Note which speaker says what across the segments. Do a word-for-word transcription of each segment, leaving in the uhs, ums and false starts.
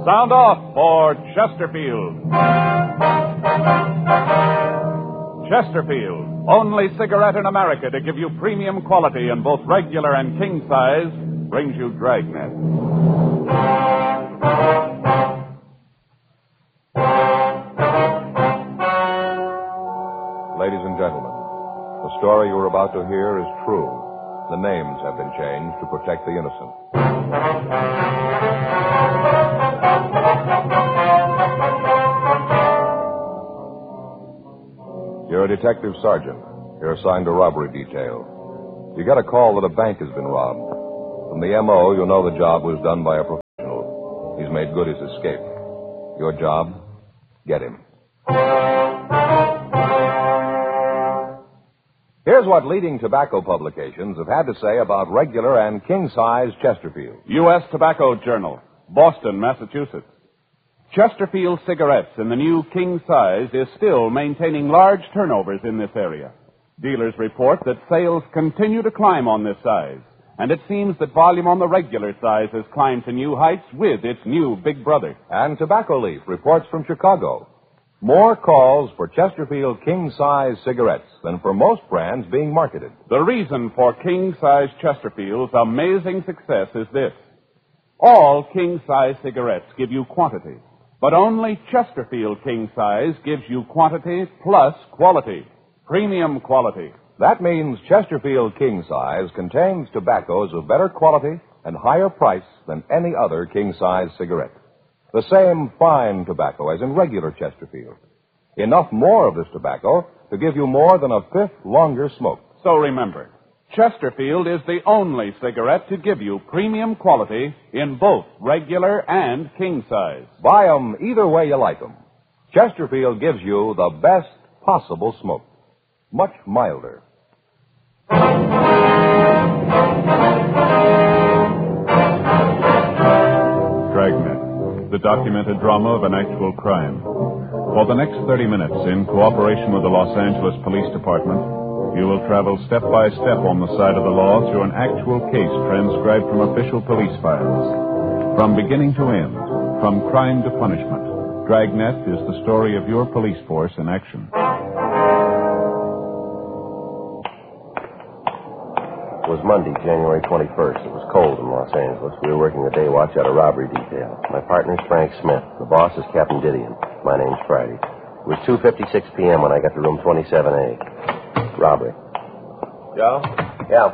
Speaker 1: Sound off for Chesterfield. Chesterfield, only cigarette in America to give you premium quality in both regular and king size, brings you Dragnet.
Speaker 2: Ladies and gentlemen, the story you are about to hear is true. The names have been changed to protect the innocent. You're a detective sergeant. You're assigned to robbery detail. You get a call that a bank has been robbed. From the M O, you'll know the job was done by a professional. He's made good his escape. Your job? Get him. Here's what leading tobacco publications have had to say about regular and king-size Chesterfield.
Speaker 1: U S Tobacco Journal, Boston, Massachusetts. Chesterfield cigarettes in the new king size is still maintaining large turnovers in this area. Dealers report that sales continue to climb on this size, and it seems that volume on the regular size has climbed to new heights with its new big brother.
Speaker 2: And Tobacco Leaf reports from Chicago. More calls for Chesterfield king-size cigarettes than for most brands being marketed.
Speaker 1: The reason for king-size Chesterfield's amazing success is this. All king-size cigarettes give you quantity, but only Chesterfield king-size gives you quantity plus quality, premium quality.
Speaker 2: That means Chesterfield king-size contains tobaccos of better quality and higher price than any other king-size cigarette. The same fine tobacco as in regular Chesterfield. Enough more of this tobacco to give you more than a fifth longer smoke.
Speaker 1: So remember, Chesterfield is the only cigarette to give you premium quality in both regular and king size.
Speaker 2: Buy 'em either way you like 'em. Chesterfield gives you the best possible smoke. Much milder.
Speaker 1: Dragnet, the documented drama of an actual crime. For the next thirty minutes, in cooperation with the Los Angeles Police Department, you will travel step by step on the side of the law through an actual case transcribed from official police files. From beginning to end, from crime to punishment, Dragnet is the story of your police force in action.
Speaker 3: It was Monday, January twenty-first. It was cold in Los Angeles. We were working the day watch at a robbery detail. My partner's Frank Smith. The boss is Captain Didion. My name's Friday. It was two fifty-six p.m. when I got to room twenty-seven A. Robbery.
Speaker 4: Joe?
Speaker 3: Yeah.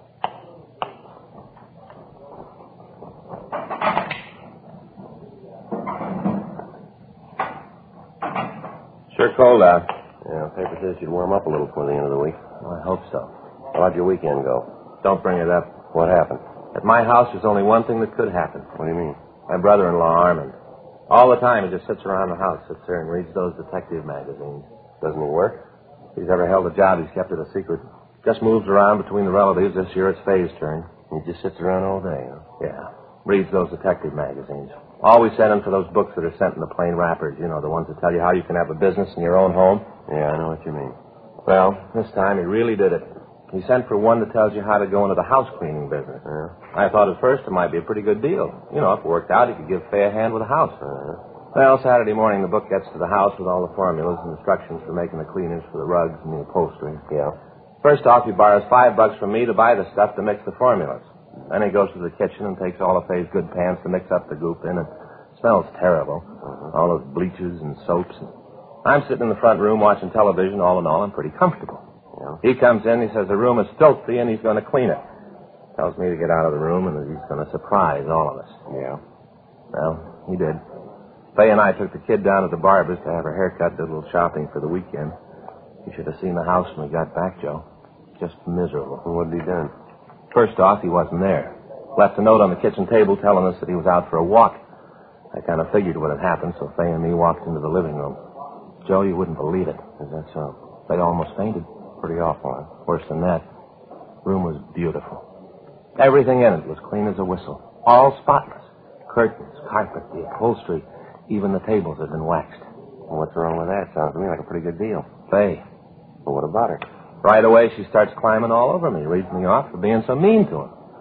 Speaker 4: Sure cold out.
Speaker 3: Yeah, paper says you'd warm up a little before the end of the week.
Speaker 4: Well, I hope so.
Speaker 3: How'd your weekend go?
Speaker 4: Don't bring it up.
Speaker 3: What happened?
Speaker 4: At my house, there's only one thing that could happen.
Speaker 3: What do you mean?
Speaker 4: My brother-in-law, Armand. All the time, he just sits around the house, sits there and reads those detective magazines.
Speaker 3: Doesn't he work?
Speaker 4: If he's ever held a job, he's kept it a secret. Just moves around between the relatives. This year, it's Faye's turn.
Speaker 3: He just sits around all day, huh?
Speaker 4: Yeah. Reads those detective magazines. Always sending for those books that are sent in the plain wrappers. You know, the ones that tell you how you can have a business in your own home.
Speaker 3: Yeah, I know what you mean.
Speaker 4: Well, this time he really did it. He sent for one that tells you how to go into the house cleaning business.
Speaker 3: Yeah.
Speaker 4: I thought at first it might be a pretty good deal. You know, if it worked out, he could give Faye a hand with the house.
Speaker 3: Uh-huh.
Speaker 4: Well, Saturday morning, the book gets to the house with all the formulas and instructions for making the cleaners for the rugs and the upholstery.
Speaker 3: Yeah.
Speaker 4: First off, he borrows five bucks from me to buy the stuff to mix the formulas. Then he goes to the kitchen and takes all of Faye's good pans to mix up the goop in. It smells terrible.
Speaker 3: Uh-huh.
Speaker 4: All those bleaches and soaps. And I'm sitting in the front room watching television. All in all, I'm pretty comfortable.
Speaker 3: Yeah.
Speaker 4: He comes in, he says the room is filthy, and he's going to clean it. Tells me to get out of the room, and that he's going to surprise all of us.
Speaker 3: Yeah.
Speaker 4: Well, he did. Faye and I took the kid down to the barber's to have her haircut, did a little shopping for the weekend. You should have seen the house when we got back, Joe. Just miserable.
Speaker 3: Well, what had he done?
Speaker 4: First off, he wasn't there. Left a note on the kitchen table telling us that he was out for a walk. I kind of figured what had happened, so Faye and me walked into the living room. Joe, you wouldn't believe it.
Speaker 3: Is that so?
Speaker 4: Faye almost fainted.
Speaker 3: Pretty awful, huh?
Speaker 4: Worse than that. Room was beautiful. Everything in it was clean as a whistle. All spotless. Curtains, carpet, the upholstery, even the tables had been waxed.
Speaker 3: Well, what's wrong with that? Sounds to me like a pretty good deal.
Speaker 4: Faye.
Speaker 3: Well, what about her?
Speaker 4: Right away, she starts climbing all over me, reads me off for being so mean to him.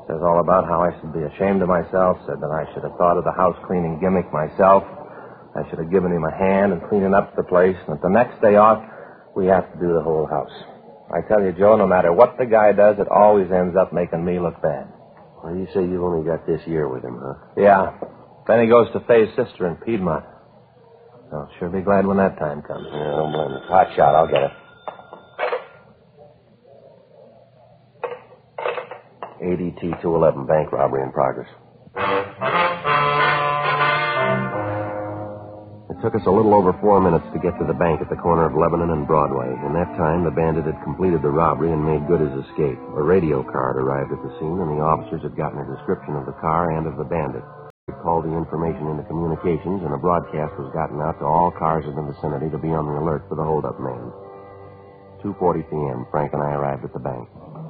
Speaker 4: Says all about how I should be ashamed of myself. Said that I should have thought of the house cleaning gimmick myself. I should have given him a hand in cleaning up the place. And that the next day off, we have to do the whole house. I tell you, Joe, no matter what the guy does, it always ends up making me look bad.
Speaker 3: Well, you say you've only got this year with him, huh?
Speaker 4: Yeah. Then he goes to Faye's sister in Piedmont. I'll sure be glad when that time comes.
Speaker 3: Yeah, don't blame me. Hot shot, I'll get it. A D T two eleven, bank robbery in progress. It took us a little over four minutes to get to the bank at the corner of Lebanon and Broadway. In that time, the bandit had completed the robbery and made good his escape. A radio car had arrived at the scene, and the officers had gotten a description of the car and of the bandit. We called the information into communications, and a broadcast was gotten out to all cars in the vicinity to be on the alert for the holdup man. two forty p.m., Frank and I arrived at the bank.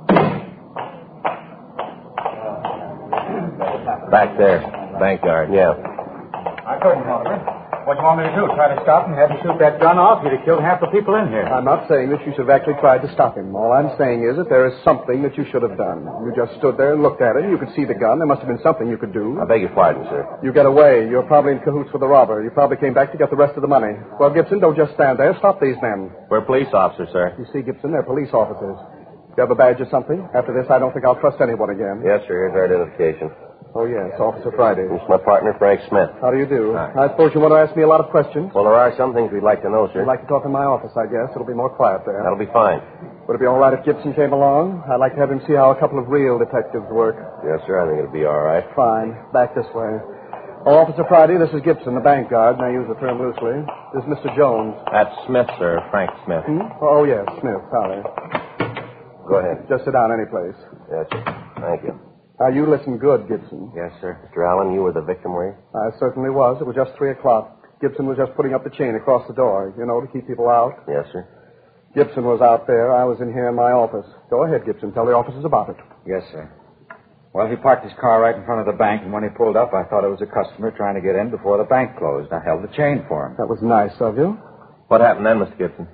Speaker 4: Back there. Bank guard.
Speaker 3: Yeah.
Speaker 5: I couldn't help it. What do you want me to do? Try to stop him? Have him shoot that gun off? He'd have killed half the people in here.
Speaker 6: I'm not saying that you should have actually tried to stop him. All I'm saying is that there is something that you should have done. You just stood there and looked at it. You could see the gun. There must have been something you could do.
Speaker 3: I beg your pardon, sir.
Speaker 6: You get away. You're probably in cahoots with the robber. You probably came back to get the rest of the money. Well, Gibson, don't just stand there. Stop these men.
Speaker 4: We're police officers, sir.
Speaker 6: You see, Gibson, they're police officers. You have a badge or something? After this, I don't think I'll trust anyone again.
Speaker 3: Yes, sir. Here's our identification.
Speaker 6: Oh, yes, Officer Friday.
Speaker 3: This is my partner, Frank Smith.
Speaker 6: How do you do?
Speaker 3: Hi.
Speaker 6: I suppose you want to ask me a lot of questions.
Speaker 3: Well, there are some things we'd like to know, sir.
Speaker 6: You'd like to talk in my office, I guess. It'll be more quiet there.
Speaker 3: That'll be fine.
Speaker 6: Would it be all right if Gibson came along? I'd like to have him see how a couple of real detectives work.
Speaker 3: Yes, sir. I think it'll be all right.
Speaker 6: Fine. Back this way. Oh, Officer Friday, this is Gibson, the bank guard, and I use the term loosely. This is Mister Jones.
Speaker 4: That's Smith, sir. Frank Smith.
Speaker 6: Hmm? Oh, yes, Smith. Sorry.
Speaker 3: Go ahead.
Speaker 6: Just sit down any place.
Speaker 3: Yes, sir. Thank you.
Speaker 6: Now, you listen good, Gibson.
Speaker 3: Yes, sir. Mister Allen, you were the victim, were you?
Speaker 6: I certainly was. It was just three o'clock. Gibson was just putting up the chain across the door, you know, to keep people out.
Speaker 3: Yes, sir.
Speaker 6: Gibson was out there. I was in here in my office. Go ahead, Gibson. Tell the officers about it.
Speaker 5: Yes, sir. Well, he parked his car right in front of the bank, and when he pulled up, I thought it was a customer trying to get in before the bank closed. I held the chain for him.
Speaker 6: That was nice of you.
Speaker 4: What happened then, Mister Gibson?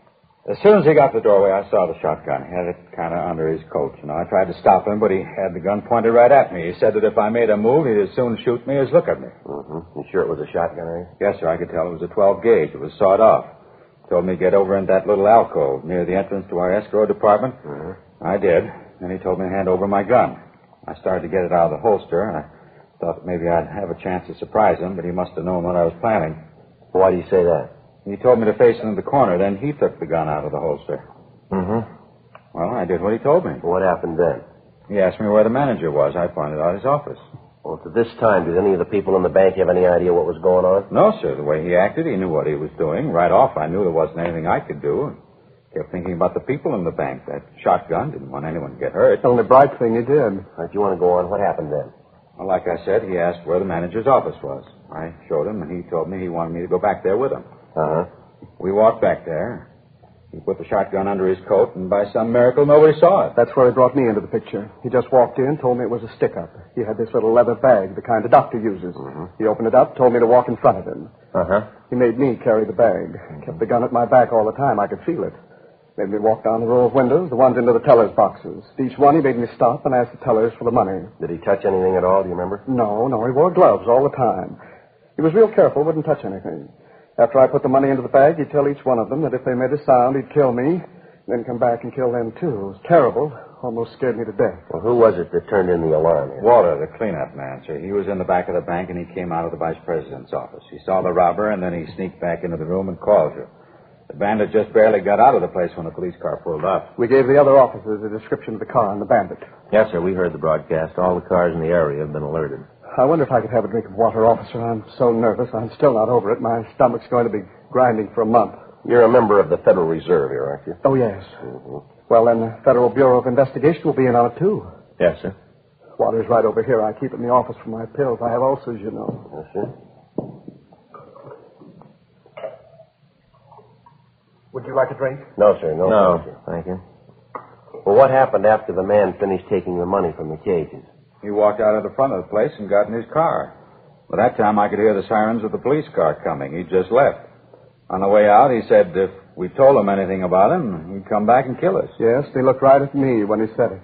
Speaker 5: As soon as he got to the doorway, I saw the shotgun. He had it kind of under his coat. You know, I tried to stop him, but he had the gun pointed right at me. He said that if I made a move, he'd as soon shoot me as look at me.
Speaker 3: Mm-hmm. You sure it was a shotgun, are you?
Speaker 5: Yes, sir. I could tell it was a twelve gauge. It was sawed off. Told me to get over in that little alcove near the entrance to our escrow department.
Speaker 3: Mm-hmm.
Speaker 5: I did. Then he told me to hand over my gun. I started to get it out of the holster, and I thought maybe I'd have a chance to surprise him, but he must have known what I was planning.
Speaker 3: Why do you say that?
Speaker 5: He told me to face him in the corner. Then he took the gun out of the holster.
Speaker 3: Mm-hmm.
Speaker 5: Well, I did what he told me.
Speaker 3: What happened then?
Speaker 5: He asked me where the manager was. I pointed out his office.
Speaker 3: Well, to this time, did any of the people in the bank have any idea what was going on?
Speaker 5: No, sir. The way he acted, he knew what he was doing. Right off, I knew there wasn't anything I could do. Kept thinking about the people in the bank. That shotgun didn't want anyone to get hurt.
Speaker 6: The only bright thing you did.
Speaker 3: All right, you want to go on? What happened then?
Speaker 5: Well, like I said, he asked where the manager's office was. I showed him, and he told me he wanted me to go back there with him.
Speaker 3: Uh-huh.
Speaker 5: We walked back there. He put the shotgun under his coat, and by some miracle, nobody saw it.
Speaker 6: That's where he brought me into the picture. He just walked in, told me it was a stick-up. He had this little leather bag, the kind the doctor uses.
Speaker 3: Mm-hmm.
Speaker 6: He opened it up, told me to walk in front of him.
Speaker 3: Uh-huh.
Speaker 6: He made me carry the bag. Kept the gun at my back all the time. I could feel it. Made me walk down the row of windows, the ones into the teller's boxes. Each one, he made me stop and ask the tellers for the money.
Speaker 3: Did he touch anything at all, do you remember?
Speaker 6: No, no, he wore gloves all the time. He was real careful, wouldn't touch anything. After I put the money into the bag, he'd tell each one of them that if they made a sound, he'd kill me, then come back and kill them, too. It was terrible. Almost scared me to death.
Speaker 3: Well, who was it that turned in the alarm here?
Speaker 5: Walter, the cleanup man, sir. He was in the back of the bank, and he came out of the vice president's office. He saw the robber, and then he sneaked back into the room and called you. The bandit just barely got out of the place when the police car pulled up.
Speaker 6: We gave the other officers a description of the car and the bandit.
Speaker 4: Yes, sir. We heard the broadcast. All the cars in the area have been alerted.
Speaker 6: I wonder if I could have a drink of water, officer. I'm so nervous. I'm still not over it. My stomach's going to be grinding for a month.
Speaker 3: You're a member of the Federal Reserve here, aren't you?
Speaker 6: Oh, yes.
Speaker 3: Mm-hmm.
Speaker 6: Well, then the Federal Bureau of Investigation will be in on it, too.
Speaker 4: Yes, sir.
Speaker 6: Water's right over here. I keep it in the office for my pills. I have ulcers, you know.
Speaker 3: Yes, sir.
Speaker 6: Would you like a drink?
Speaker 3: No, sir. No,
Speaker 4: No,
Speaker 3: thank you.
Speaker 4: thank you.
Speaker 3: Well, what happened after the man finished taking the money from the cages?
Speaker 5: He walked out of the front of the place and got in his car. By that time, I could hear the sirens of the police car coming. He just left. On the way out, he said if we told him anything about him, he'd come back and kill us.
Speaker 6: Yes, he looked right at me when he said it.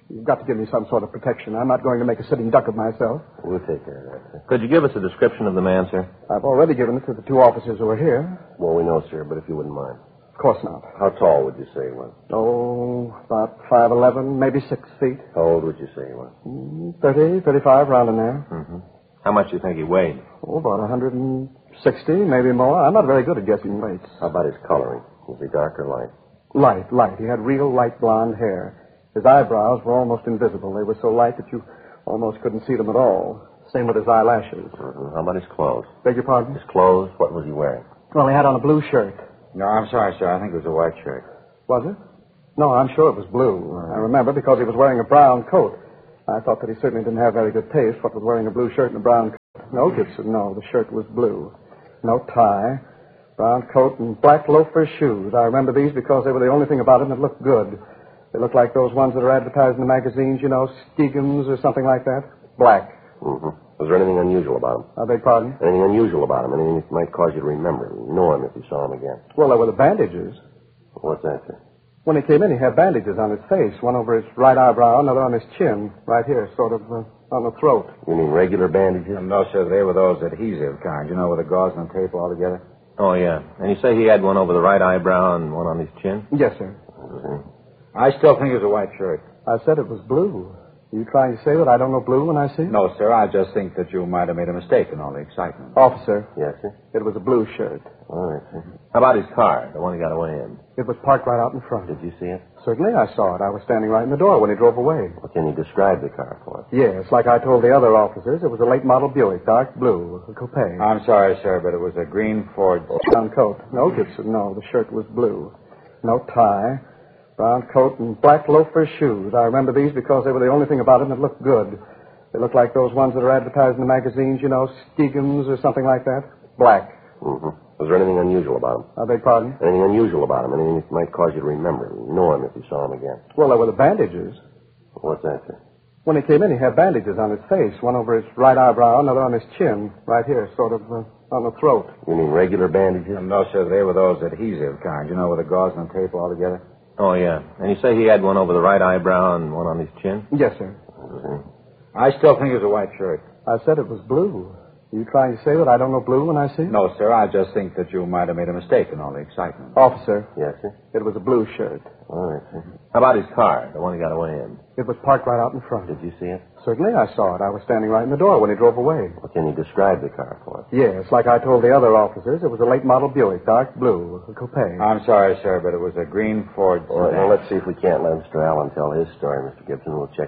Speaker 6: You've got to give me some sort of protection. I'm not going to make a sitting duck of myself.
Speaker 3: We'll take care of that, sir.
Speaker 4: Could you give us a description of the man, sir?
Speaker 6: I've already given it to the two officers who are here.
Speaker 3: Well, we know, sir, but if you wouldn't mind.
Speaker 6: Of course not.
Speaker 3: How tall would you say he was?
Speaker 6: Oh, about five eleven, maybe six feet.
Speaker 3: How old would you say he was?
Speaker 6: Mm, thirty, thirty-five, round in there.
Speaker 4: Mm-hmm. How much do you think he weighed?
Speaker 6: Oh, about one hundred sixty, maybe more. I'm not very good at guessing weights.
Speaker 3: How about his coloring? Was he dark or light?
Speaker 6: Light, light. He had real light blonde hair. His eyebrows were almost invisible. They were so light that you almost couldn't see them at all. Same with his eyelashes.
Speaker 3: Mm-hmm. How about his clothes?
Speaker 6: Beg your pardon?
Speaker 3: His clothes? What was he wearing?
Speaker 6: Well, he had on a blue shirt.
Speaker 5: No, I'm sorry, sir. I think it was a white shirt.
Speaker 6: Was it? No, I'm sure it was blue. I remember because he was wearing a brown coat. I thought that he certainly didn't have very good taste, what with wearing a blue shirt and a brown coat. No, Gibson, no. The shirt was blue. No tie. Brown coat and black loafer shoes. I remember these because they were the only thing about him that looked good. They looked like those ones that are advertised in the magazines, you know, Steegums or something like that. Black.
Speaker 3: Mm-hmm. Was there anything unusual about him?
Speaker 6: I beg pardon?
Speaker 3: Anything unusual about him? Anything that might cause you to remember him, know him if you saw him again?
Speaker 6: Well, there were the bandages.
Speaker 3: What's that, sir?
Speaker 6: When he came in, he had bandages on his face. One over his right eyebrow, another on his chin, right here, sort of uh, on the throat.
Speaker 3: You mean regular bandages?
Speaker 5: No, sir. They were those adhesive kind, you know, with the gauze and the tape all together.
Speaker 4: Oh, yeah. And you say he had one over the right eyebrow and one on his chin?
Speaker 6: Yes, sir.
Speaker 3: Mm-hmm.
Speaker 5: I still think it was a white shirt.
Speaker 6: I said it was blue. Are you trying to say that I don't know blue when I see it?
Speaker 5: No, sir. I just think that you might have made a mistake in all the excitement.
Speaker 6: Officer,
Speaker 3: Yes, sir?
Speaker 6: it was a blue shirt.
Speaker 3: All right, sir.
Speaker 4: How about his car, the one he got away in?
Speaker 6: It was parked right out in front.
Speaker 3: Did you see it?
Speaker 6: Certainly I saw it. I was standing right in the door when he drove away.
Speaker 3: Well, can you describe the car for us?
Speaker 6: Yes, like I told the other officers, it was a late model Buick, dark blue, a coupe.
Speaker 5: I'm sorry, sir, but it was a green Ford.
Speaker 6: Brown coat. No, Gibson, no. The shirt was blue. No tie. Brown coat and black loafer shoes. I remember these because they were the only thing about him that looked good. They looked like those ones that are advertised in the magazines, you know, Steegums or something like that. Black.
Speaker 3: Mm-hmm. Was there anything unusual about him?
Speaker 6: I beg pardon?
Speaker 3: Anything unusual about him? Anything that might cause you to remember him, know him if you saw him again?
Speaker 6: Well, there were the bandages.
Speaker 3: What's that, sir?
Speaker 6: When he came in, he had bandages on his face. One over his right eyebrow, another on his chin, right here, sort of uh, on the throat.
Speaker 3: You mean regular bandages?
Speaker 5: No, sir. They were those adhesive kind, you know, with the gauze and the tape all together.
Speaker 4: Oh, yeah. And you say he had one over the right eyebrow and one on his chin?
Speaker 6: Yes, sir.
Speaker 3: Mm-hmm.
Speaker 5: I still think it was a white shirt.
Speaker 6: I said it was blue. Are you trying to say that I don't know blue when I see it?
Speaker 5: No, sir. I just think that you might have made a mistake in all the excitement.
Speaker 6: Officer,
Speaker 3: Yes, sir?
Speaker 6: it was a blue shirt.
Speaker 3: All right, sir.
Speaker 4: How about his car, the one he got away in?
Speaker 6: It was parked right out in front.
Speaker 3: Did you see it?
Speaker 6: Certainly I saw it. I was standing right in the door when he drove away.
Speaker 3: Well, can you describe the car for us?
Speaker 6: Yes, like I told the other officers, it was a late model Buick, dark blue, a coupe.
Speaker 5: I'm sorry, sir, but it was a green Ford.
Speaker 3: All right, well, let's see if we can't let Mister Allen tell his story, Mister Gibson. We'll check